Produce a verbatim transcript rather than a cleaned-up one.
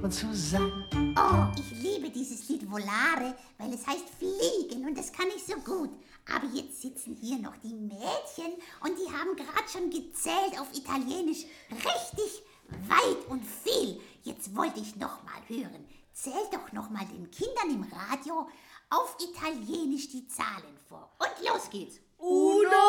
und zu sein. Oh, ich liebe dieses Lied Volare, weil es heißt fliegen und das kann ich so gut. Aber jetzt sitzen hier noch die Mädchen und die haben gerade schon gezählt auf Italienisch richtig weit und viel. Jetzt wollte ich noch mal hören. Zählt doch noch mal den Kindern im Radio auf Italienisch die Zahlen vor. Und los geht's. Uno,